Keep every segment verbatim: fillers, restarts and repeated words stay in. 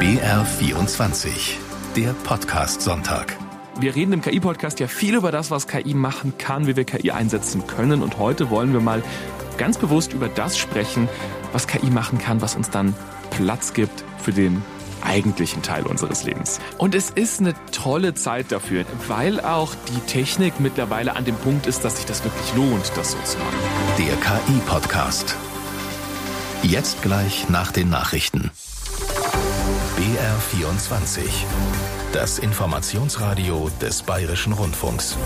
B R vierundzwanzig, der Podcast-Sonntag. Wir reden im K I-Podcast ja viel über das, was K I machen kann, wie wir K I einsetzen können. Und heute wollen wir mal ganz bewusst über das sprechen, was K I machen kann, was uns dann Platz gibt für den eigentlichen Teil unseres Lebens. Und es ist eine tolle Zeit dafür, weil auch die Technik mittlerweile an dem Punkt ist, dass sich das wirklich lohnt, das so zu machen. Der K I-Podcast. Jetzt gleich nach den Nachrichten. B R vierundzwanzig. Das Informationsradio des Bayerischen Rundfunks.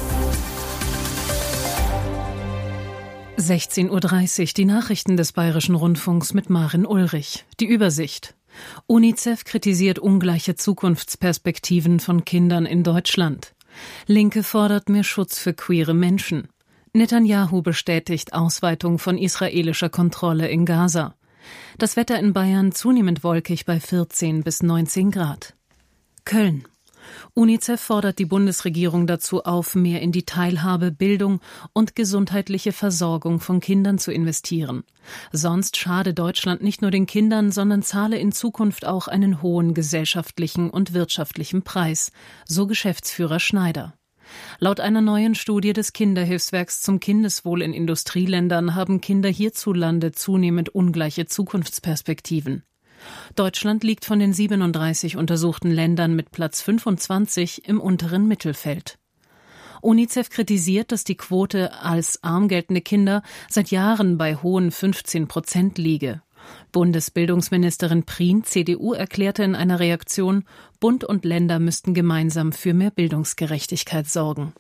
sechzehn Uhr dreißig, die Nachrichten des Bayerischen Rundfunks mit Maren Ulrich. Die Übersicht. UNICEF kritisiert ungleiche Zukunftsperspektiven von Kindern in Deutschland. Linke fordert mehr Schutz für queere Menschen. Netanyahu bestätigt Ausweitung von israelischer Kontrolle in Gaza. Das Wetter in Bayern zunehmend wolkig bei vierzehn bis neunzehn Grad. Köln. UNICEF fordert die Bundesregierung dazu auf, mehr in die Teilhabe, Bildung und gesundheitliche Versorgung von Kindern zu investieren. Sonst schade Deutschland nicht nur den Kindern, sondern zahle in Zukunft auch einen hohen gesellschaftlichen und wirtschaftlichen Preis, so Geschäftsführer Schneider. Laut einer neuen Studie des Kinderhilfswerks zum Kindeswohl in Industrieländern haben Kinder hierzulande zunehmend ungleiche Zukunftsperspektiven. Deutschland liegt von den siebenunddreißig untersuchten Ländern mit Platz fünfundzwanzig im unteren Mittelfeld. UNICEF kritisiert, dass die Quote als arm geltende Kinder seit Jahren bei hohen fünfzehn Prozent liege. Bundesbildungsministerin Prien, C D U, erklärte in einer Reaktion, Bund und Länder müssten gemeinsam für mehr Bildungsgerechtigkeit sorgen.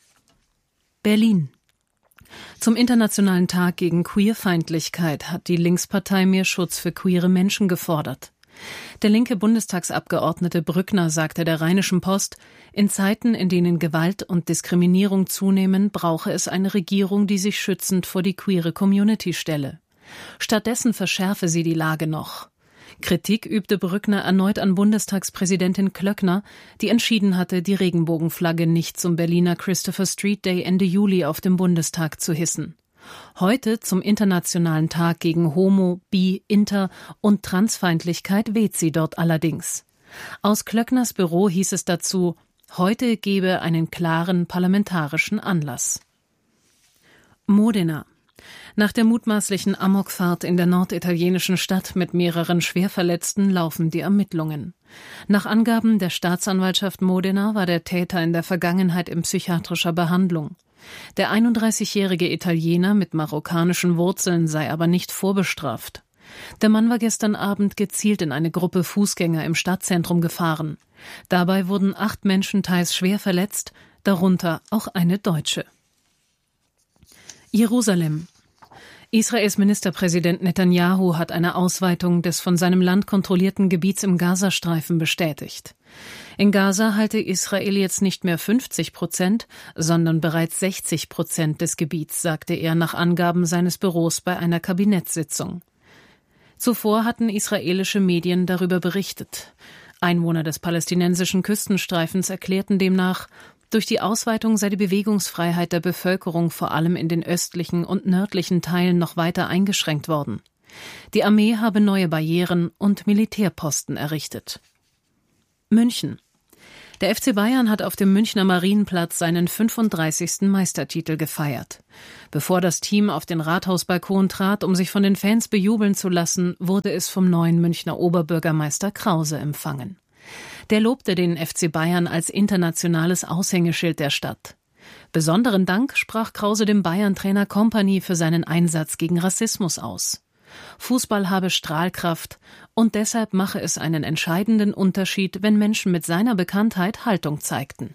Berlin. Zum Internationalen Tag gegen Queerfeindlichkeit hat die Linkspartei mehr Schutz für queere Menschen gefordert. Der linke Bundestagsabgeordnete Brückner sagte der Rheinischen Post, in Zeiten, in denen Gewalt und Diskriminierung zunehmen, brauche es eine Regierung, die sich schützend vor die queere Community stelle. Stattdessen verschärfe sie die Lage noch. Kritik übte Brückner erneut an Bundestagspräsidentin Klöckner, die entschieden hatte, die Regenbogenflagge nicht zum Berliner Christopher Street Day Ende Juli auf dem Bundestag zu hissen. Heute, zum Internationalen Tag gegen Homo-, Bi-, Inter- und Transfeindlichkeit, weht sie dort allerdings. Aus Klöckners Büro hieß es dazu, heute gebe einen klaren parlamentarischen Anlass. Modena. Nach der mutmaßlichen Amokfahrt in der norditalienischen Stadt mit mehreren Schwerverletzten laufen die Ermittlungen. Nach Angaben der Staatsanwaltschaft Modena war der Täter in der Vergangenheit in psychiatrischer Behandlung. Der einunddreißigjährige Italiener mit marokkanischen Wurzeln sei aber nicht vorbestraft. Der Mann war gestern Abend gezielt in eine Gruppe Fußgänger im Stadtzentrum gefahren. Dabei wurden acht Menschen teils schwer verletzt, darunter auch eine Deutsche. Jerusalem. Israels Ministerpräsident Netanyahu hat eine Ausweitung des von seinem Land kontrollierten Gebiets im Gazastreifen bestätigt. In Gaza halte Israel jetzt nicht mehr fünfzig Prozent, sondern bereits sechzig Prozent des Gebiets, sagte er nach Angaben seines Büros bei einer Kabinettssitzung. Zuvor hatten israelische Medien darüber berichtet. Einwohner des palästinensischen Küstenstreifens erklärten demnach, durch die Ausweitung sei die Bewegungsfreiheit der Bevölkerung vor allem in den östlichen und nördlichen Teilen noch weiter eingeschränkt worden. Die Armee habe neue Barrieren und Militärposten errichtet. München. Der F C Bayern hat auf dem Münchner Marienplatz seinen fünfunddreißigsten Meistertitel gefeiert. Bevor das Team auf den Rathausbalkon trat, um sich von den Fans bejubeln zu lassen, wurde es vom neuen Münchner Oberbürgermeister Krause empfangen. Der lobte den F C Bayern als internationales Aushängeschild der Stadt. Besonderen Dank sprach Krause dem Bayern-Trainer Kompany für seinen Einsatz gegen Rassismus aus. Fußball habe Strahlkraft und deshalb mache es einen entscheidenden Unterschied, wenn Menschen mit seiner Bekanntheit Haltung zeigten.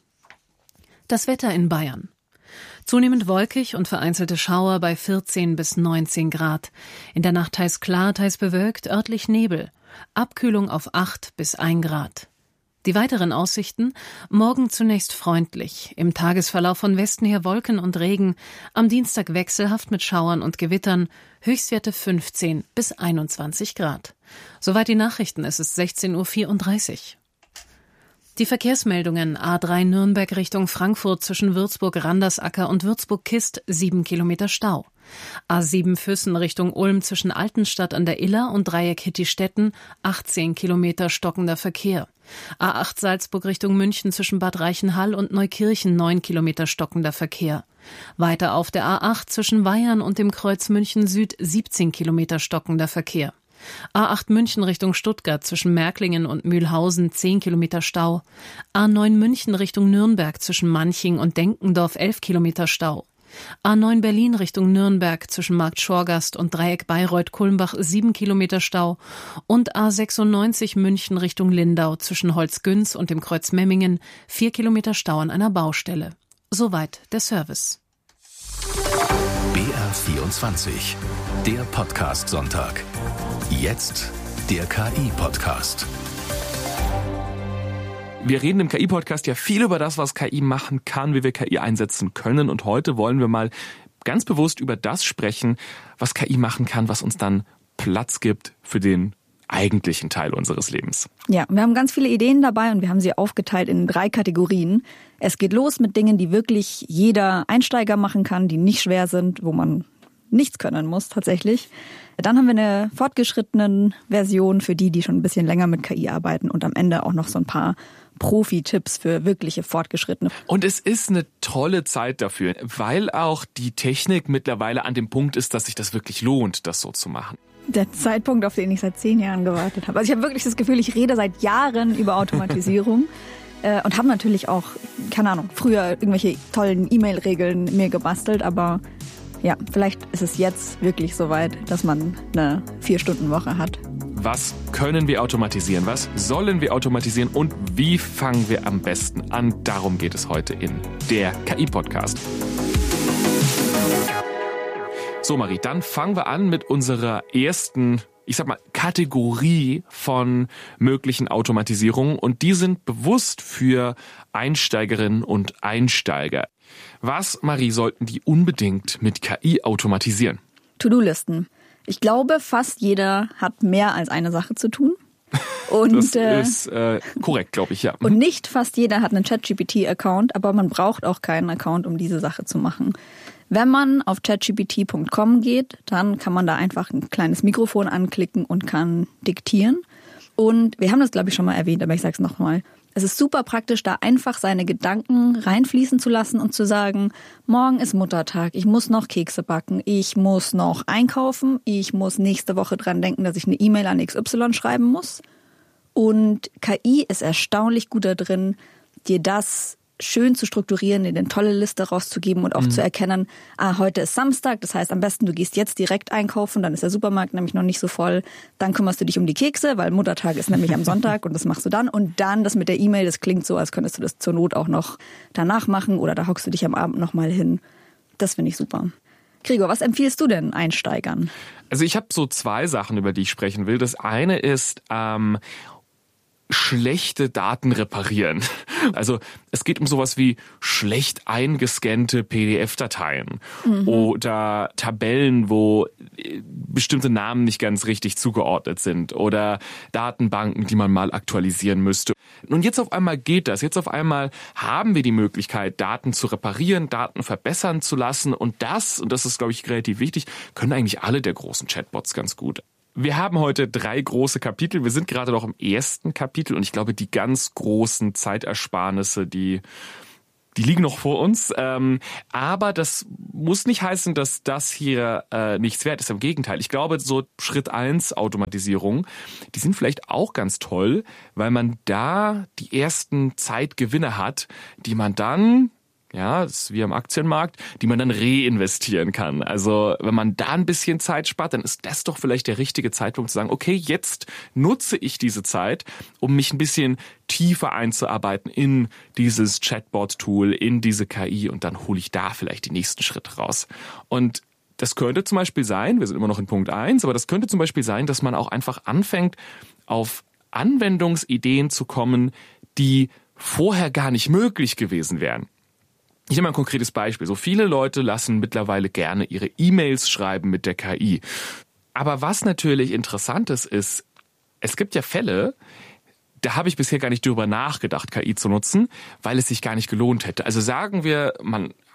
Das Wetter in Bayern. Zunehmend wolkig und vereinzelte Schauer bei vierzehn bis neunzehn Grad. In der Nacht teils klar, teils bewölkt, örtlich Nebel. Abkühlung auf acht bis ein Grad. Die weiteren Aussichten: morgen zunächst freundlich, im Tagesverlauf von Westen her Wolken und Regen, am Dienstag wechselhaft mit Schauern und Gewittern, Höchstwerte fünfzehn bis einundzwanzig Grad. Soweit die Nachrichten, es ist sechzehn Uhr vierunddreißig. Die Verkehrsmeldungen: A drei Nürnberg Richtung Frankfurt zwischen Würzburg-Randersacker und Würzburg-Kist, sieben Kilometer Stau. A sieben Füssen Richtung Ulm zwischen Altenstadt an der Iller und Dreieck Hittistetten, achtzehn Kilometer stockender Verkehr. A acht Salzburg Richtung München zwischen Bad Reichenhall und Neukirchen, neun Kilometer stockender Verkehr. Weiter auf der A acht zwischen Weyern und dem Kreuz München Süd, siebzehn Kilometer stockender Verkehr. A acht München Richtung Stuttgart zwischen Märklingen und Mühlhausen, zehn Kilometer Stau. A neun München Richtung Nürnberg zwischen Manching und Denkendorf, elf Kilometer Stau. A neun Berlin Richtung Nürnberg zwischen Markt Schorgast und Dreieck Bayreuth-Kulmbach, sieben Kilometer Stau. Und A sechsundneunzig München Richtung Lindau zwischen Holzgünz und dem Kreuz Memmingen, vier Kilometer Stau an einer Baustelle. Soweit der Service. B R vierundzwanzig, der Podcast-Sonntag. Jetzt der K I-Podcast. Wir reden im K I-Podcast ja viel über das, was K I machen kann, wie wir K I einsetzen können. Und heute wollen wir mal ganz bewusst über das sprechen, was K I machen kann, was uns dann Platz gibt für den eigentlichen Teil unseres Lebens. Ja, wir haben ganz viele Ideen dabei und wir haben sie aufgeteilt in drei Kategorien. Es geht los mit Dingen, die wirklich jeder Einsteiger machen kann, die nicht schwer sind, wo man nichts können muss tatsächlich. Dann haben wir eine fortgeschrittene Version für die, die schon ein bisschen länger mit K I arbeiten und am Ende auch noch so ein paar Profi-Tipps für wirkliche Fortgeschrittene. Und es ist eine tolle Zeit dafür, weil auch die Technik mittlerweile an dem Punkt ist, dass sich das wirklich lohnt, das so zu machen. Der Zeitpunkt, auf den ich seit zehn Jahren gewartet habe. Also ich habe wirklich das Gefühl, ich rede seit Jahren über Automatisierung äh, und habe natürlich auch, keine Ahnung, früher irgendwelche tollen E-Mail-Regeln mir gebastelt, aber ja, vielleicht ist es jetzt wirklich soweit, dass man eine Vier-Stunden-Woche hat. Was können wir automatisieren? Was sollen wir automatisieren? Und wie fangen wir am besten an? Darum geht es heute in der K I-Podcast. So, Marie, dann fangen wir an mit unserer ersten, ich sag mal, Kategorie von möglichen Automatisierungen. Und die sind bewusst für Einsteigerinnen und Einsteiger. Was, Marie, sollten die unbedingt mit K I automatisieren? To-Do-Listen. Ich glaube, fast jeder hat mehr als eine Sache zu tun. Und, das ist äh, korrekt, glaube ich, ja. Und nicht fast jeder hat einen ChatGPT-Account, aber man braucht auch keinen Account, um diese Sache zu machen. Wenn man auf chatgpt punkt com geht, dann kann man da einfach ein kleines Mikrofon anklicken und kann diktieren. Und wir haben das, glaube ich, schon mal erwähnt, aber ich sage es nochmal. Es ist super praktisch, da einfach seine Gedanken reinfließen zu lassen und zu sagen, morgen ist Muttertag, ich muss noch Kekse backen, ich muss noch einkaufen, ich muss nächste Woche dran denken, dass ich eine E-Mail an X Y schreiben muss. Und K I ist erstaunlich gut da drin, dir das schön zu strukturieren, dir eine tolle Liste rauszugeben und auch mhm. zu erkennen, ah, heute ist Samstag, das heißt am besten, du gehst jetzt direkt einkaufen, dann ist der Supermarkt nämlich noch nicht so voll, dann kümmerst du dich um die Kekse, weil Muttertag ist nämlich am Sonntag und das machst du dann und dann das mit der E-Mail, das klingt so, als könntest du das zur Not auch noch danach machen oder da hockst du dich am Abend nochmal hin. Das finde ich super. Gregor, was empfiehlst du denn Einsteigern? Also ich habe so zwei Sachen, über die ich sprechen will. Das eine ist, ähm, schlechte Daten reparieren. Also es geht um sowas wie schlecht eingescannte P D F-Dateien mhm. oder Tabellen, wo bestimmte Namen nicht ganz richtig zugeordnet sind oder Datenbanken, die man mal aktualisieren müsste. Und jetzt auf einmal geht das. Jetzt auf einmal haben wir die Möglichkeit, Daten zu reparieren, Daten verbessern zu lassen und das, und das ist, glaube ich, relativ wichtig, können eigentlich alle der großen Chatbots ganz gut. Wir haben heute drei große Kapitel. Wir sind gerade noch im ersten Kapitel und ich glaube, die ganz großen Zeitersparnisse, die, die liegen noch vor uns. Ähm, aber das muss nicht heißen, dass das hier äh, nichts wert ist. Im Gegenteil. Ich glaube, so Schritt eins Automatisierung, die sind vielleicht auch ganz toll, weil man da die ersten Zeitgewinne hat, die man dann, ja, das ist wie am Aktienmarkt, die man dann reinvestieren kann. Also wenn man da ein bisschen Zeit spart, dann ist das doch vielleicht der richtige Zeitpunkt zu sagen, okay, jetzt nutze ich diese Zeit, um mich ein bisschen tiefer einzuarbeiten in dieses Chatbot-Tool, in diese K I und dann hole ich da vielleicht die nächsten Schritte raus. Und das könnte zum Beispiel sein, wir sind immer noch in Punkt eins, aber das könnte zum Beispiel sein, dass man auch einfach anfängt, auf Anwendungsideen zu kommen, die vorher gar nicht möglich gewesen wären. Ich nehme mal ein konkretes Beispiel. So viele Leute lassen mittlerweile gerne ihre E-Mails schreiben mit der K I. Aber was natürlich interessant ist, ist, es gibt ja Fälle, da habe ich bisher gar nicht drüber nachgedacht, K I zu nutzen, weil es sich gar nicht gelohnt hätte. Also sagen wir, man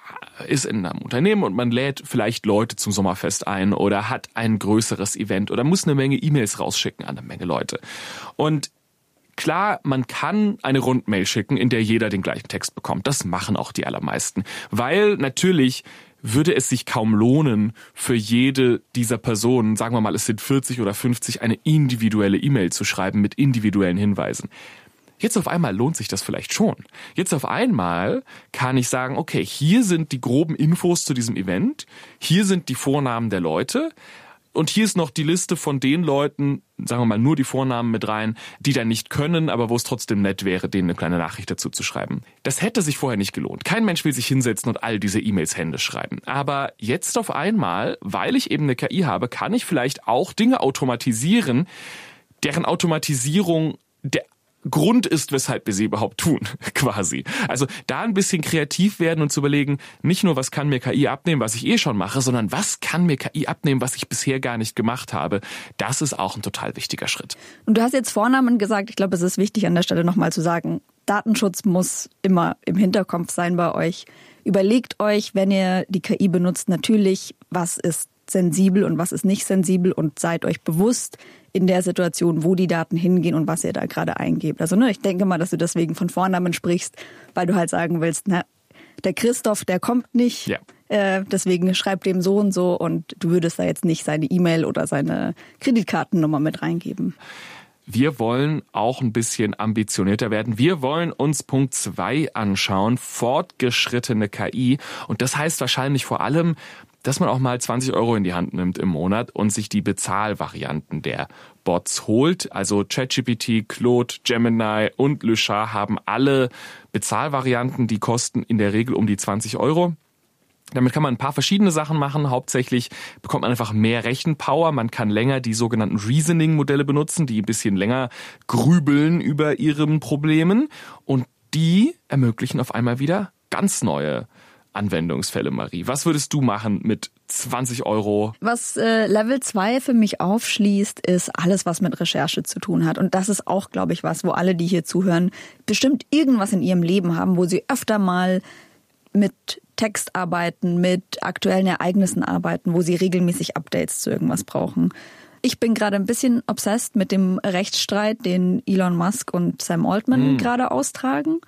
ist in einem Unternehmen und man lädt vielleicht Leute zum Sommerfest ein oder hat ein größeres Event oder muss eine Menge E-Mails rausschicken an eine Menge Leute. Und klar, man kann eine Rundmail schicken, in der jeder den gleichen Text bekommt. Das machen auch die allermeisten. Weil natürlich würde es sich kaum lohnen, für jede dieser Personen, sagen wir mal, es sind vierzig oder fünfzig, eine individuelle E-Mail zu schreiben mit individuellen Hinweisen. Jetzt auf einmal lohnt sich das vielleicht schon. Jetzt auf einmal kann ich sagen, okay, hier sind die groben Infos zu diesem Event, hier sind die Vornamen der Leute und hier ist noch die Liste von den Leuten, sagen wir mal nur die Vornamen mit rein, die dann nicht können, aber wo es trotzdem nett wäre, denen eine kleine Nachricht dazu zu schreiben. Das hätte sich vorher nicht gelohnt. Kein Mensch will sich hinsetzen und all diese E-Mails händisch schreiben. Aber jetzt auf einmal, weil ich eben eine K I habe, kann ich vielleicht auch Dinge automatisieren, deren Automatisierung der Grund ist, weshalb wir sie überhaupt tun, quasi. Also da ein bisschen kreativ werden und zu überlegen, nicht nur, was kann mir K I abnehmen, was ich eh schon mache, sondern was kann mir K I abnehmen, was ich bisher gar nicht gemacht habe. Das ist auch ein total wichtiger Schritt. Und du hast jetzt Vornamen gesagt. Ich glaube, es ist wichtig an der Stelle nochmal zu sagen, Datenschutz muss immer im Hinterkopf sein bei euch. Überlegt euch, wenn ihr die K I benutzt, natürlich, was ist sensibel und was ist nicht sensibel und seid euch bewusst in der Situation, wo die Daten hingehen und was ihr da gerade eingebt. Also ne, ich denke mal, dass du deswegen von Vornamen sprichst, weil du halt sagen willst, na, der Christoph, der kommt nicht, ja. äh, deswegen schreib dem so und so und du würdest da jetzt nicht seine E-Mail oder seine Kreditkartennummer mit reingeben. Wir wollen auch ein bisschen ambitionierter werden. Wir wollen uns Punkt zwei anschauen, fortgeschrittene K I. Und das heißt wahrscheinlich vor allem, dass man auch mal zwanzig Euro in die Hand nimmt im Monat und sich die Bezahlvarianten der Bots holt. Also ChatGPT, Claude, Gemini und Lusha haben alle Bezahlvarianten, die kosten in der Regel um die zwanzig Euro. Damit kann man ein paar verschiedene Sachen machen. Hauptsächlich bekommt man einfach mehr Rechenpower. Man kann länger die sogenannten Reasoning-Modelle benutzen, die ein bisschen länger grübeln über ihren Problemen. Und die ermöglichen auf einmal wieder ganz neue Anwendungsfälle, Marie. Was würdest du machen mit zwanzig Euro? Was äh, Level zwei für mich aufschließt, ist alles, was mit Recherche zu tun hat. Und das ist auch, glaube ich, was, wo alle, die hier zuhören, bestimmt irgendwas in ihrem Leben haben, wo sie öfter mal mit Text arbeiten, mit aktuellen Ereignissen arbeiten, wo sie regelmäßig Updates zu irgendwas brauchen. Ich bin gerade ein bisschen obsessed mit dem Rechtsstreit, den Elon Musk und Sam Altman mhm. gerade austragen.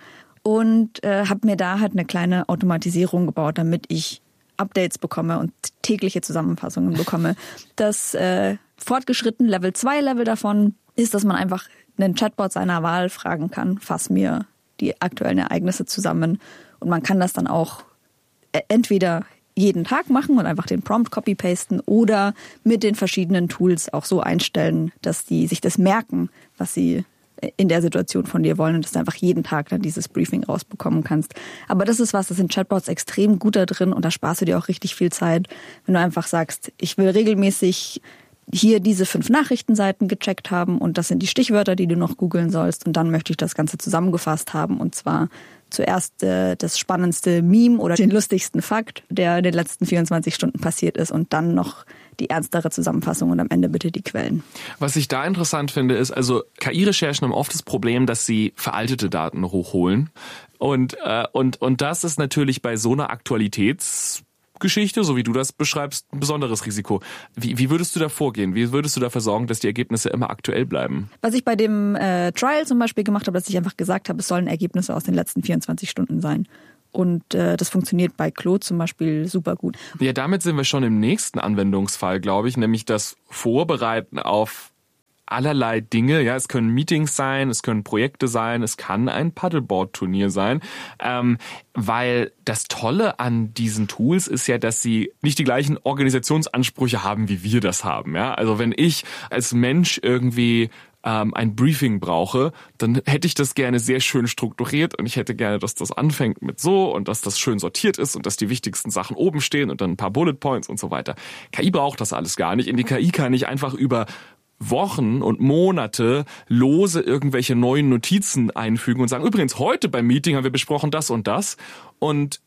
Und äh, habe mir da halt eine kleine Automatisierung gebaut, damit ich Updates bekomme und tägliche Zusammenfassungen bekomme. Das äh, fortgeschritten Level zwei Level davon ist, dass man einfach einen Chatbot seiner Wahl fragen kann, fass mir die aktuellen Ereignisse zusammen. Und man kann das dann auch entweder jeden Tag machen und einfach den Prompt copy-pasten oder mit den verschiedenen Tools auch so einstellen, dass die sich das merken, was sie in der Situation von dir wollen und dass du einfach jeden Tag dann dieses Briefing rausbekommen kannst. Aber das ist was, das sind Chatbots extrem gut da drin und da sparst du dir auch richtig viel Zeit, wenn du einfach sagst, ich will regelmäßig hier diese fünf Nachrichtenseiten gecheckt haben und das sind die Stichwörter, die du noch googeln sollst und dann möchte ich das Ganze zusammengefasst haben und zwar zuerst äh, das spannendste Meme oder den lustigsten Fakt, der in den letzten vierundzwanzig Stunden passiert ist und dann noch die ernstere Zusammenfassung und am Ende bitte die Quellen. Was ich da interessant finde, ist, also K I-Recherchen haben oft das Problem, dass sie veraltete Daten hochholen. Und, äh, und, und das ist natürlich bei so einer Aktualitätsgeschichte, so wie du das beschreibst, ein besonderes Risiko. Wie, wie würdest du da vorgehen? Wie würdest du dafür sorgen, dass die Ergebnisse immer aktuell bleiben? Was ich bei dem äh, Trial zum Beispiel gemacht habe, dass ich einfach gesagt habe, es sollen Ergebnisse aus den letzten vierundzwanzig Stunden sein. Und äh, das funktioniert bei Claude zum Beispiel super gut. Ja, damit sind wir schon im nächsten Anwendungsfall, glaube ich, nämlich das Vorbereiten auf allerlei Dinge. Ja, es können Meetings sein, es können Projekte sein, es kann ein Paddleboard-Turnier sein, ähm, weil das Tolle an diesen Tools ist ja, dass sie nicht die gleichen Organisationsansprüche haben, wie wir das haben. Ja, also wenn ich als Mensch irgendwie ein Briefing brauche, dann hätte ich das gerne sehr schön strukturiert und ich hätte gerne, dass das anfängt mit so und dass das schön sortiert ist und dass die wichtigsten Sachen oben stehen und dann ein paar Bullet Points und so weiter. K I braucht das alles gar nicht. In die K I kann ich einfach über Wochen und Monate lose irgendwelche neuen Notizen einfügen und sagen, übrigens, heute beim Meeting haben wir besprochen das und das und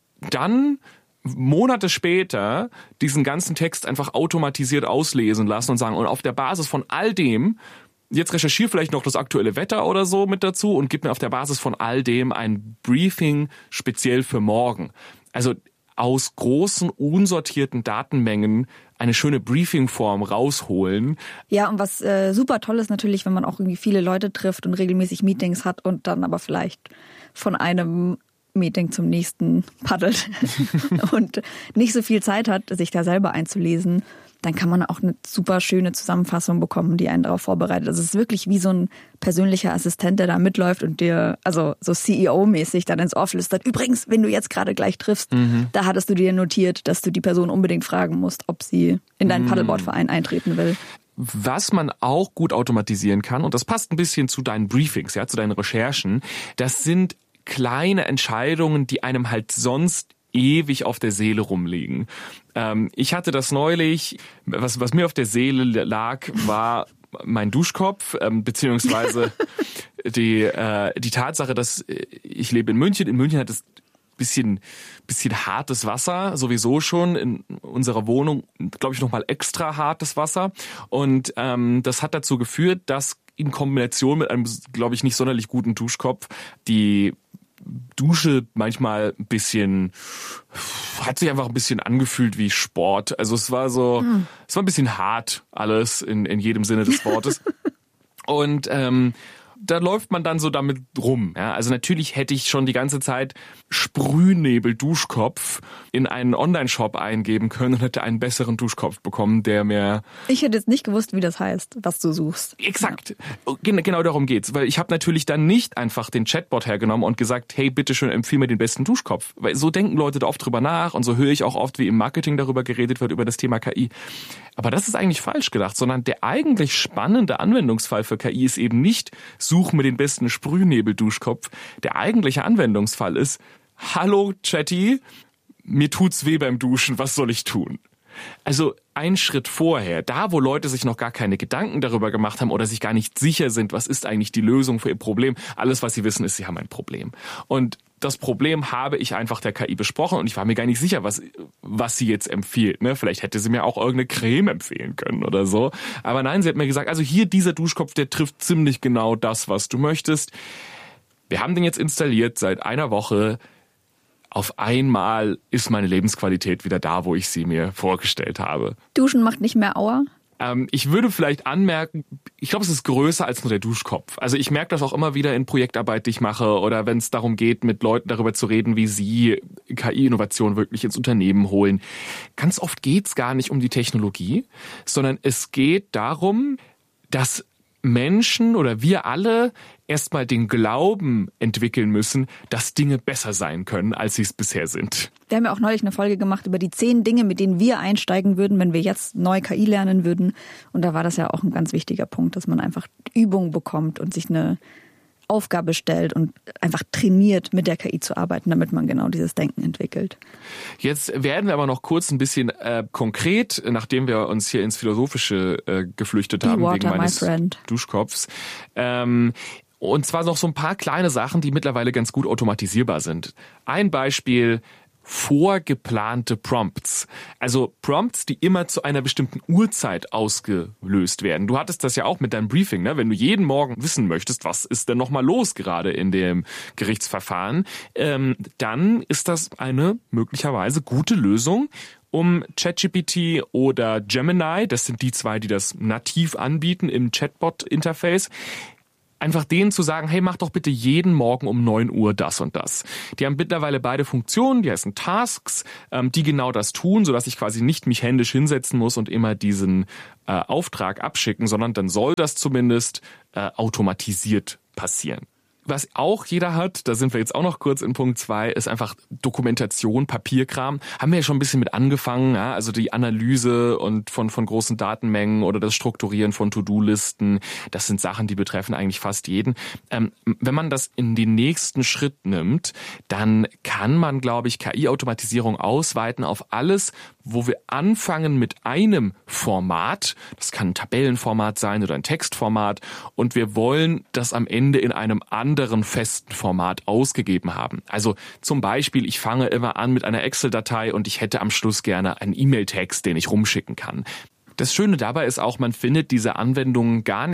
dann Monate später diesen ganzen Text einfach automatisiert auslesen lassen und sagen, und auf der Basis von all dem jetzt recherchiere vielleicht noch das aktuelle Wetter oder so mit dazu und gib mir auf der Basis von all dem ein Briefing speziell für morgen. Also aus großen, unsortierten Datenmengen eine schöne Briefingform rausholen. Ja, und was äh, super toll ist natürlich, wenn man auch irgendwie viele Leute trifft und regelmäßig Meetings hat und dann aber vielleicht von einem Meeting zum nächsten paddelt und nicht so viel Zeit hat, sich da selber einzulesen, dann kann man auch eine super schöne Zusammenfassung bekommen, die einen darauf vorbereitet. Also es ist wirklich wie so ein persönlicher Assistent, der da mitläuft und dir, also so C E O-mäßig dann ins Ohr flüstert. Übrigens, wenn du jetzt gerade gleich triffst, mhm. da hattest du dir notiert, dass du die Person unbedingt fragen musst, ob sie in deinen mhm. Paddleboard-Verein eintreten will. Was man auch gut automatisieren kann, und das passt ein bisschen zu deinen Briefings, ja, zu deinen Recherchen, das sind kleine Entscheidungen, die einem halt sonst ewig auf der Seele rumliegen. Ähm, ich hatte das neulich, was, was mir auf der Seele lag, war mein Duschkopf, ähm, beziehungsweise die, äh, die Tatsache, dass ich lebe in München. In München hat es bisschen, bisschen hartes Wasser, sowieso schon. In unserer Wohnung, glaube ich, nochmal extra hartes Wasser. Und ähm, das hat dazu geführt, dass in Kombination mit einem, glaube ich, nicht sonderlich guten Duschkopf die Dusche manchmal ein bisschen, hat sich einfach ein bisschen angefühlt wie Sport. Also es war so, hm. es war ein bisschen hart alles in, in jedem Sinne des Wortes. Und ähm, da läuft man dann so damit rum. Ja? Also natürlich hätte ich schon die ganze Zeit Sprühnebel-Duschkopf in einen Online-Shop eingeben können und hätte einen besseren Duschkopf bekommen, der mir... Ich hätte jetzt nicht gewusst, wie das heißt, was du suchst. Exakt. Ja. Genau darum geht's. Weil ich habe natürlich dann nicht einfach den Chatbot hergenommen und gesagt, hey, bitteschön, empfiehl mir den besten Duschkopf. Weil so denken Leute da oft drüber nach und so höre ich auch oft, wie im Marketing darüber geredet wird, über das Thema K I. Aber das ist eigentlich falsch gedacht, sondern der eigentlich spannende Anwendungsfall für K I ist eben nicht, such mir den besten Sprühnebel-Duschkopf. Der eigentliche Anwendungsfall ist, hallo Chatty, mir tut's weh beim Duschen, was soll ich tun? Also ein Schritt vorher, da wo Leute sich noch gar keine Gedanken darüber gemacht haben oder sich gar nicht sicher sind, was ist eigentlich die Lösung für ihr Problem, alles was sie wissen ist, sie haben ein Problem. Und das Problem habe ich einfach der K I besprochen und ich war mir gar nicht sicher, was was sie jetzt empfiehlt. Ne? Vielleicht hätte sie mir auch irgendeine Creme empfehlen können oder so. Aber nein, sie hat mir gesagt, also hier dieser Duschkopf, der trifft ziemlich genau das, was du möchtest. Wir haben den jetzt installiert seit einer Woche. Auf einmal ist meine Lebensqualität wieder da, wo ich sie mir vorgestellt habe. Duschen macht nicht mehr Aua? Ähm, ich würde vielleicht anmerken, ich glaube, es ist größer als nur der Duschkopf. Also ich merke das auch immer wieder in Projektarbeit, die ich mache oder wenn es darum geht, mit Leuten darüber zu reden, wie sie K I-Innovation wirklich ins Unternehmen holen. Ganz oft geht es gar nicht um die Technologie, sondern es geht darum, dass Menschen oder wir alle erstmal den Glauben entwickeln müssen, dass Dinge besser sein können, als sie es bisher sind. Wir haben ja auch neulich eine Folge gemacht über die zehn Dinge, mit denen wir einsteigen würden, wenn wir jetzt neu K I lernen würden. Und da war das ja auch ein ganz wichtiger Punkt, dass man einfach Übung bekommt und sich eine Aufgabe stellt und einfach trainiert, mit der K I zu arbeiten, damit man genau dieses Denken entwickelt. Jetzt werden wir aber noch kurz ein bisschen äh, konkret, nachdem wir uns hier ins Philosophische äh, geflüchtet haben, water, wegen meines Duschkopfs. Ähm, und zwar noch so ein paar kleine Sachen, die mittlerweile ganz gut automatisierbar sind. Ein Beispiel: vorgeplante Prompts. Also Prompts, die immer zu einer bestimmten Uhrzeit ausgelöst werden. Du hattest das ja auch mit deinem Briefing, ne? Wenn du jeden Morgen wissen möchtest, was ist denn nochmal los gerade in dem Gerichtsverfahren, ähm, dann ist das eine möglicherweise gute Lösung, um ChatGPT oder Gemini, das sind die zwei, die das nativ anbieten im Chatbot-Interface, einfach denen zu sagen, hey, mach doch bitte jeden Morgen um neun Uhr das und das. Die haben mittlerweile beide Funktionen, die heißen Tasks, ähm, die genau das tun, sodass ich quasi nicht mich händisch hinsetzen muss und immer diesen äh, Auftrag abschicken, sondern dann soll das zumindest äh, automatisiert passieren. Was auch jeder hat, da sind wir jetzt auch noch kurz in Punkt zwei, ist einfach Dokumentation, Papierkram. Haben wir ja schon ein bisschen mit angefangen, ja? Also die Analyse und von von großen Datenmengen oder das Strukturieren von To-Do-Listen. Das sind Sachen, die betreffen eigentlich fast jeden. Ähm, wenn man das in den nächsten Schritt nimmt, dann kann man, glaube ich, K I-Automatisierung ausweiten auf alles, wo wir anfangen mit einem Format. Das kann ein Tabellenformat sein oder ein Textformat. Und wir wollen das am Ende in einem anderen festen Format ausgegeben haben. Also zum Beispiel, ich fange immer an mit einer Excel-Datei und ich hätte am Schluss gerne einen E-Mail-Text, den ich rumschicken kann. Das Schöne dabei ist auch, man findet diese Anwendungen gar nicht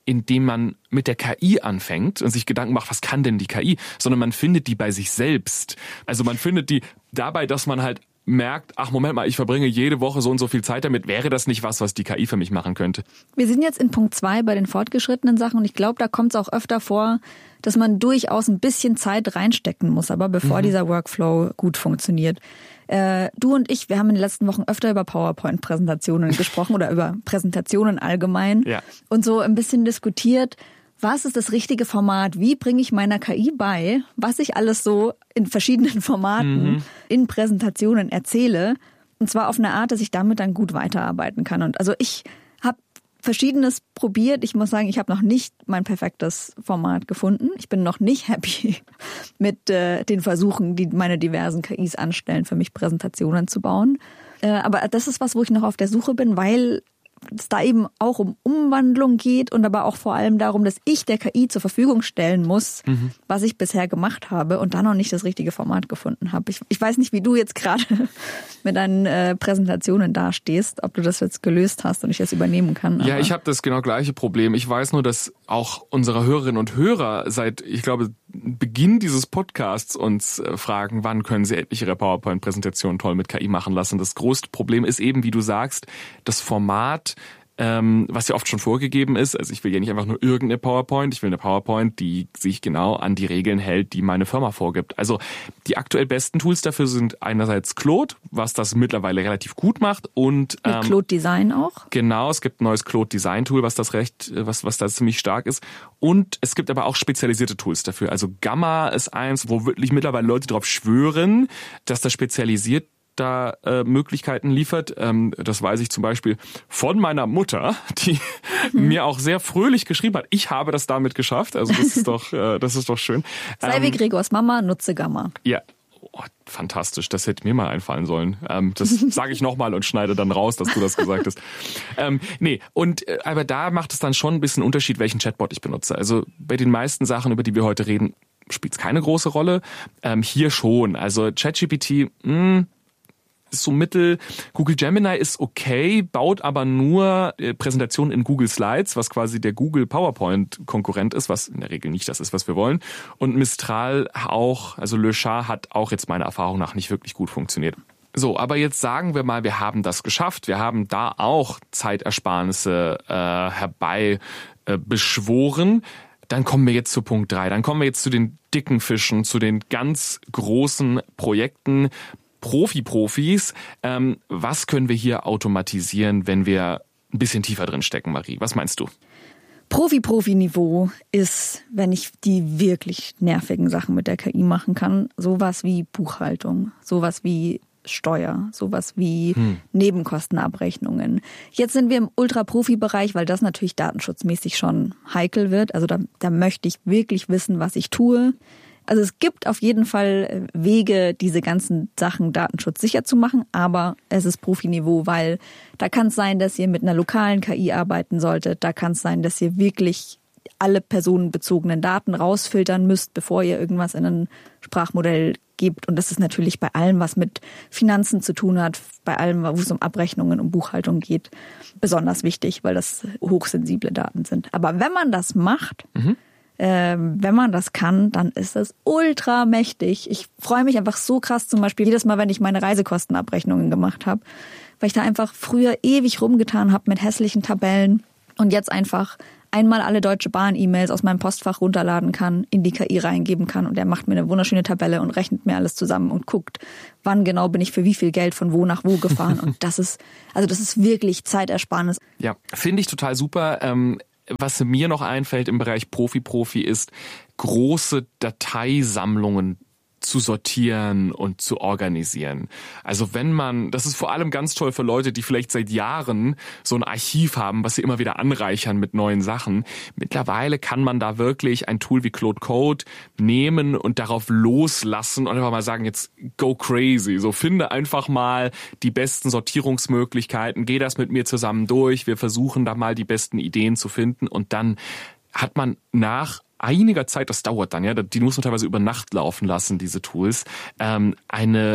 indem man mit der K I anfängt und sich Gedanken macht, was kann denn die K I, sondern man findet die bei sich selbst. Also man findet die dabei, dass man halt merkt, ach Moment mal, ich verbringe jede Woche so und so viel Zeit damit, wäre das nicht was, was die K I für mich machen könnte? Wir sind jetzt in Punkt zwei bei den fortgeschrittenen Sachen und ich glaube, da kommt es auch öfter vor, dass man durchaus ein bisschen Zeit reinstecken muss, aber bevor mhm. dieser Workflow gut funktioniert. Äh, du und ich, wir haben in den letzten Wochen öfter über PowerPoint-Präsentationen gesprochen oder über Präsentationen allgemein ja. und so ein bisschen diskutiert, was ist das richtige Format? Wie bringe ich meiner K I bei, was ich alles so in verschiedenen Formaten mhm. in Präsentationen erzähle? Und zwar auf eine Art, dass ich damit dann gut weiterarbeiten kann. Und also ich habe Verschiedenes probiert. Ich muss sagen, ich habe noch nicht mein perfektes Format gefunden. Ich bin noch nicht happy mit äh, den Versuchen, die meine diversen K Is anstellen, für mich Präsentationen zu bauen. Äh, aber das ist was, wo ich noch auf der Suche bin, weil es da eben auch um Umwandlung geht und aber auch vor allem darum, dass ich der K I zur Verfügung stellen muss, mhm. was ich bisher gemacht habe und da noch nicht das richtige Format gefunden habe. Ich, ich weiß nicht, wie du jetzt gerade mit deinen äh, Präsentationen dastehst, ob du das jetzt gelöst hast und ich das übernehmen kann. Ja, ich habe das genau gleiche Problem. Ich weiß nur, dass auch unsere Hörerinnen und Hörer seit, ich glaube, Beginn dieses Podcasts uns äh, fragen, wann können sie endlich ihre PowerPoint-Präsentation toll mit K I machen lassen. Das größte Problem ist eben, wie du sagst, das Format, ähm, was ja oft schon vorgegeben ist. Also ich will ja nicht einfach nur irgendeine PowerPoint, ich will eine PowerPoint, die sich genau an die Regeln hält, die meine Firma vorgibt. Also die aktuell besten Tools dafür sind einerseits Claude, was das mittlerweile relativ gut macht, und ähm, mit Claude Design auch. Genau, es gibt ein neues Claude Design Tool, was das recht, was was da ziemlich stark ist. Und es gibt aber auch spezialisierte Tools dafür. Also Gamma ist eins, wo wirklich mittlerweile Leute drauf schwören, dass das spezialisiert da äh, Möglichkeiten liefert. Ähm, das weiß ich zum Beispiel von meiner Mutter, die hm. mir auch sehr fröhlich geschrieben hat. Ich habe das damit geschafft. Also das ist doch, äh, das ist doch schön. Sei ähm, wie Gregors Mama, nutze Gamma. Ja. Oh, fantastisch, das hätte mir mal einfallen sollen. Ähm, das sage ich nochmal und schneide dann raus, dass du das gesagt hast. Ähm, nee, und äh, aber da macht es dann schon ein bisschen Unterschied, welchen Chatbot ich benutze. Also bei den meisten Sachen, über die wir heute reden, spielt es keine große Rolle. Ähm, hier schon. Also ChatGPT, mh, ist so mittel. Google Gemini ist okay, baut aber nur äh, Präsentationen in Google Slides, was quasi der Google PowerPoint-Konkurrent ist, was in der Regel nicht das ist, was wir wollen. Und Mistral auch, also Le Chat hat auch jetzt meiner Erfahrung nach nicht wirklich gut funktioniert. So, aber jetzt sagen wir mal, wir haben das geschafft. Wir haben da auch Zeitersparnisse äh, herbei äh, beschworen. Dann kommen wir jetzt zu Punkt drei. Dann kommen wir jetzt zu den dicken Fischen, zu den ganz großen Projekten. Profi-Profis, ähm, was können wir hier automatisieren, wenn wir ein bisschen tiefer drin stecken, Marie? Was meinst du? Profi-Profi-Niveau ist, wenn ich die wirklich nervigen Sachen mit der K I machen kann, sowas wie Buchhaltung, sowas wie Steuer, sowas wie hm. Nebenkostenabrechnungen. Jetzt sind wir im Ultra-Profi-Bereich, weil das natürlich datenschutzmäßig schon heikel wird. Also da, da möchte ich wirklich wissen, was ich tue. Also es gibt auf jeden Fall Wege, diese ganzen Sachen datenschutzsicher zu machen, aber es ist Profiniveau, weil da kann es sein, dass ihr mit einer lokalen K I arbeiten solltet. Da kann es sein, dass ihr wirklich alle personenbezogenen Daten rausfiltern müsst, bevor ihr irgendwas in ein Sprachmodell gebt. Und das ist natürlich bei allem, was mit Finanzen zu tun hat, bei allem, wo es um Abrechnungen, um Buchhaltung geht, besonders wichtig, weil das hochsensible Daten sind. Aber wenn man das macht, mhm. Ähm, wenn man das kann, dann ist das ultra mächtig. Ich freue mich einfach so krass, zum Beispiel jedes Mal, wenn ich meine Reisekostenabrechnungen gemacht habe, weil ich da einfach früher ewig rumgetan habe mit hässlichen Tabellen und jetzt einfach einmal alle Deutsche Bahn-E-Mails aus meinem Postfach runterladen kann, in die K I reingeben kann und der macht mir eine wunderschöne Tabelle und rechnet mir alles zusammen und guckt, wann genau bin ich für wie viel Geld von wo nach wo gefahren. Und das ist, also das ist wirklich Zeitersparnis. Ja, finde ich total super. Ähm Was mir noch einfällt im Bereich Profi-Profi ist, große Dateisammlungen zu sortieren und zu organisieren. Also wenn man, das ist vor allem ganz toll für Leute, die vielleicht seit Jahren so ein Archiv haben, was sie immer wieder anreichern mit neuen Sachen. Mittlerweile kann man da wirklich ein Tool wie Claude Code nehmen und darauf loslassen und einfach mal sagen, jetzt go crazy. So, finde einfach mal die besten Sortierungsmöglichkeiten, geh das mit mir zusammen durch, wir versuchen da mal die besten Ideen zu finden und dann hat man nach einiger Zeit, das dauert dann, ja, die muss man teilweise über Nacht laufen lassen, diese Tools, ähm, eine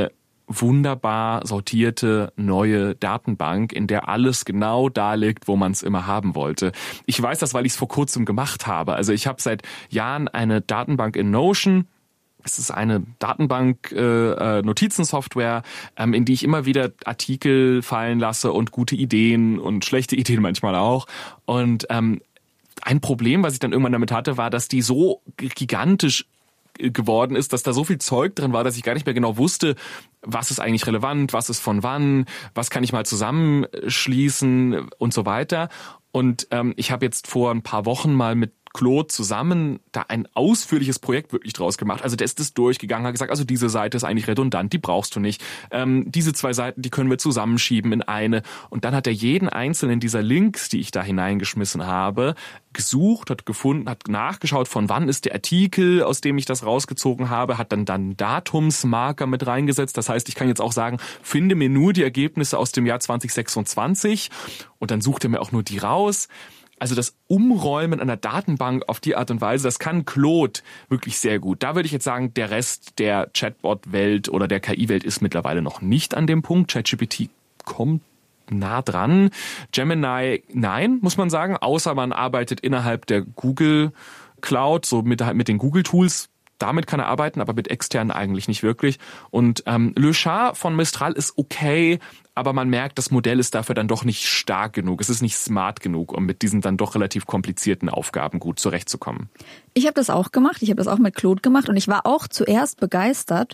wunderbar sortierte neue Datenbank, in der alles genau da liegt, wo man es immer haben wollte. Ich weiß das, weil ich es vor kurzem gemacht habe. Also ich habe seit Jahren eine Datenbank in Notion. Es ist eine Datenbank, äh, Notizensoftware, ähm, in die ich immer wieder Artikel fallen lasse und gute Ideen und schlechte Ideen manchmal auch. Und ähm, ein Problem, was ich dann irgendwann damit hatte, war, dass die so gigantisch geworden ist, dass da so viel Zeug drin war, dass ich gar nicht mehr genau wusste, was ist eigentlich relevant, was ist von wann, was kann ich mal zusammenschließen und so weiter. Und ähm, ich habe jetzt vor ein paar Wochen mal mit Claude zusammen da ein ausführliches Projekt wirklich draus gemacht. Also der ist das durchgegangen, hat gesagt, also diese Seite ist eigentlich redundant, die brauchst du nicht. Ähm, diese zwei Seiten, die können wir zusammenschieben in eine. Und dann hat er jeden einzelnen dieser Links, die ich da hineingeschmissen habe, gesucht, hat gefunden, hat nachgeschaut, von wann ist der Artikel, aus dem ich das rausgezogen habe, hat dann dann Datumsmarker mit reingesetzt. Das heißt, ich kann jetzt auch sagen, finde mir nur die Ergebnisse aus dem Jahr zwanzig sechsundzwanzig und dann sucht er mir auch nur die raus. Also das Umräumen einer Datenbank auf die Art und Weise, das kann Claude wirklich sehr gut. Da würde ich jetzt sagen, der Rest der Chatbot-Welt oder der K I-Welt ist mittlerweile noch nicht an dem Punkt. ChatGPT kommt nah dran. Gemini, nein, muss man sagen, außer man arbeitet innerhalb der Google Cloud, so mit, mit den Google-Tools. Damit kann er arbeiten, aber mit externen eigentlich nicht wirklich. Und ähm, Le Chat von Mistral ist okay, aber man merkt, das Modell ist dafür dann doch nicht stark genug. Es ist nicht smart genug, um mit diesen dann doch relativ komplizierten Aufgaben gut zurechtzukommen. Ich habe das auch gemacht. Ich habe das auch mit Claude gemacht und ich war auch zuerst begeistert,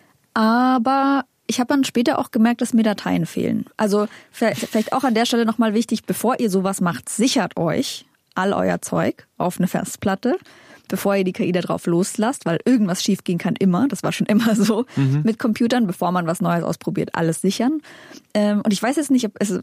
aber ich habe dann später auch gemerkt, dass mir Dateien fehlen. Also vielleicht auch an der Stelle nochmal wichtig, bevor ihr sowas macht, sichert euch all euer Zeug auf eine Festplatte, bevor ihr die K I da drauf loslasst, weil irgendwas schiefgehen kann immer, das war schon immer so mhm. mit Computern, bevor man was Neues ausprobiert, alles sichern. Ähm, und ich weiß jetzt nicht, ob es,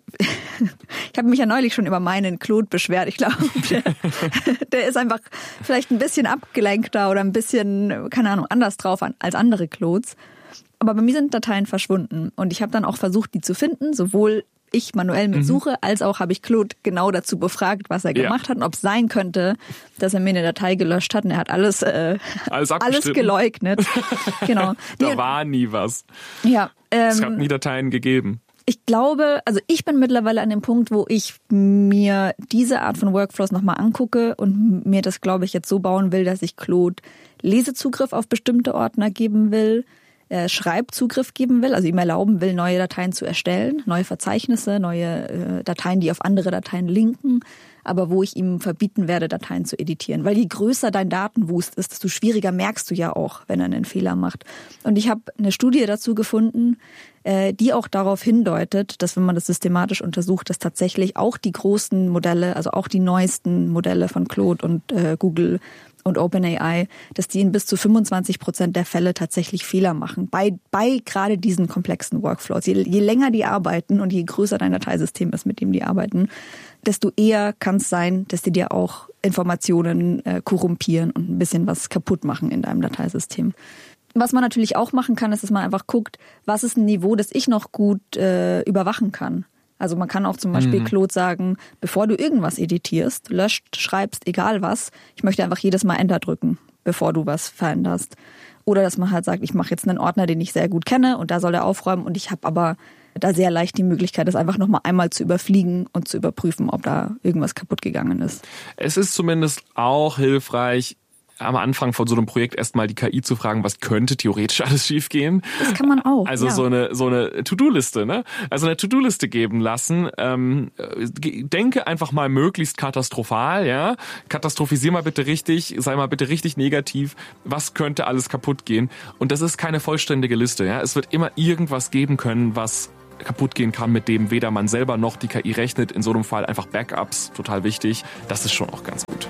ich habe mich ja neulich schon über meinen Claude beschwert. Ich glaube, der, der ist einfach vielleicht ein bisschen abgelenkter oder ein bisschen, keine Ahnung, anders drauf als andere Claudes. Aber bei mir sind Dateien verschwunden und ich habe dann auch versucht, die zu finden, sowohl ich manuell mit Suche, mhm. als auch habe ich Claude genau dazu befragt, was er gemacht ja. hat und ob es sein könnte, dass er mir eine Datei gelöscht hat. Und er hat alles äh, alles, alles geleugnet. Genau. Da nee, war nie was. Ja. Ähm, es hat nie Dateien gegeben. Ich glaube, also ich bin mittlerweile an dem Punkt, wo ich mir diese Art von Workflows nochmal angucke und mir das, glaube ich, jetzt so bauen will, dass ich Claude Lesezugriff auf bestimmte Ordner geben will, Schreibzugriff geben will, also ihm erlauben will, neue Dateien zu erstellen, neue Verzeichnisse, neue äh, Dateien, die auf andere Dateien linken, aber wo ich ihm verbieten werde, Dateien zu editieren. Weil je größer dein Datenwust ist, desto schwieriger merkst du ja auch, wenn er einen Fehler macht. Und ich habe eine Studie dazu gefunden, äh, die auch darauf hindeutet, dass wenn man das systematisch untersucht, dass tatsächlich auch die großen Modelle, also auch die neuesten Modelle von Claude und äh, Google und OpenAI, dass die in bis zu fünfundzwanzig Prozent der Fälle tatsächlich Fehler machen. Bei, bei gerade diesen komplexen Workflows. Je, je länger die arbeiten und je größer dein Dateisystem ist, mit dem die arbeiten, desto eher kann es sein, dass die dir auch Informationen äh, korrumpieren und ein bisschen was kaputt machen in deinem Dateisystem. Was man natürlich auch machen kann, ist, dass man einfach guckt, was ist ein Niveau, das ich noch gut äh, überwachen kann. Also man kann auch zum Beispiel mhm. Claude sagen, bevor du irgendwas editierst, löscht, schreibst, egal was, ich möchte einfach jedes Mal Enter drücken, bevor du was veränderst. Oder dass man halt sagt, ich mache jetzt einen Ordner, den ich sehr gut kenne und da soll er aufräumen und ich habe aber da sehr leicht die Möglichkeit, das einfach nochmal einmal zu überfliegen und zu überprüfen, ob da irgendwas kaputt gegangen ist. Es ist zumindest auch hilfreich, am Anfang von so einem Projekt erstmal die K I zu fragen, was könnte theoretisch alles schiefgehen. Das kann man auch. Also ja. so eine so eine To-Do-Liste, ne? Also eine To-Do-Liste geben lassen. Ähm, denke einfach mal möglichst katastrophal, ja? Katastrophisier mal bitte richtig, sei mal bitte richtig negativ. Was könnte alles kaputt gehen? Und das ist keine vollständige Liste, ja? Es wird immer irgendwas geben können, was kaputt gehen kann, mit dem weder man selber noch die K I rechnet. In so einem Fall einfach Backups, total wichtig. Das ist schon auch ganz gut.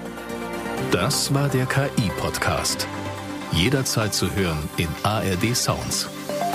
Das war der K I-Podcast. Jederzeit zu hören in A R D Sounds.